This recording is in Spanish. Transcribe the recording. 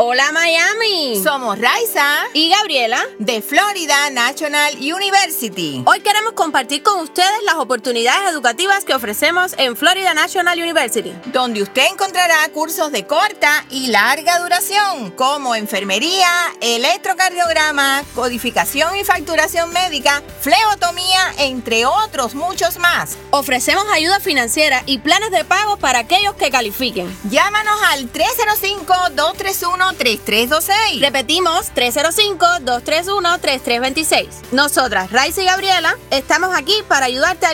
Hola Miami. Somos Raiza y Gabriela de Florida National University. Hoy queremos compartir con ustedes las oportunidades educativas que ofrecemos en Florida National University, donde usted encontrará cursos de corta y larga duración como enfermería, electrocardiograma, codificación y facturación médica, flebotomía, entre otros muchos más. Ofrecemos ayuda financiera y planes de pago para aquellos que califiquen. Llámanos al 305-231-3326. Repetimos, 305-231-3326. Nosotras, Raiza y Gabriela, estamos aquí para ayudarte a